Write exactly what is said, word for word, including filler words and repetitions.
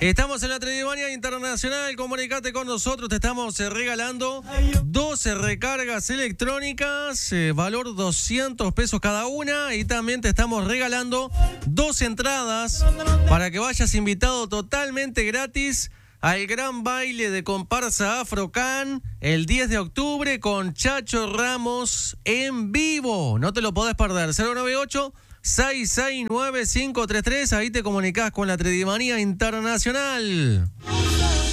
Estamos en la Tridimanía Internacional, comunicate con nosotros, te estamos eh, regalando doce recargas electrónicas, eh, valor doscientos pesos cada una, y también te estamos regalando dos entradas para que vayas invitado totalmente gratis al gran baile de comparsa Afrocan el diez de octubre con Chacho Ramos en vivo. No te lo podés perder. cero nueve ocho, seis seis nueve, cinco tres tres. Ahí te comunicás con la Tridimanía Internacional.